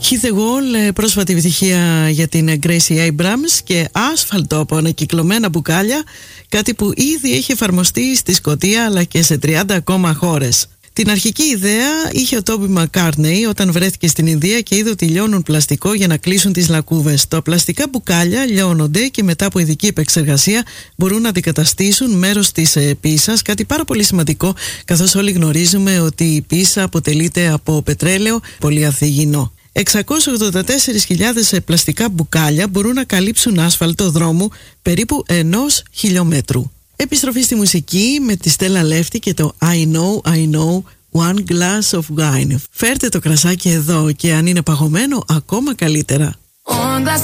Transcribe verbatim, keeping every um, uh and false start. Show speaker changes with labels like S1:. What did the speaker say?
S1: Hit the Wall, πρόσφατη επιτυχία για την Gracie Abrams, και άσφαλτο από ανακυκλωμένα μπουκάλια, κάτι που ήδη έχει εφαρμοστεί στη Σκωτία αλλά και σε τριάντα ακόμα χώρες. Την αρχική ιδέα είχε ο Τόμπι Μακκάρτνεϊ όταν βρέθηκε στην Ινδία και είδε ότι λιώνουν πλαστικό για να κλείσουν τις λακκούβες. Τα πλαστικά μπουκάλια λιώνονται και μετά από ειδική επεξεργασία μπορούν να αντικαταστήσουν μέρος της πίσας, κάτι πάρα πολύ σημαντικό, καθώς όλοι γνωρίζουμε ότι η πίσα αποτελείται από πετρέλαιο πολυαθυγινό. εξακόσιες ογδόντα τέσσερις χιλιάδες πλαστικά μπουκάλια μπορούν να καλύψουν άσφαλτο δρόμου περίπου ενός χιλιόμετρου. Επιστροφή στη μουσική με τη Στέλλα Λεύτη και το I know, I know, one glass of wine. Φέρτε το κρασάκι εδώ και αν είναι παγωμένο ακόμα καλύτερα.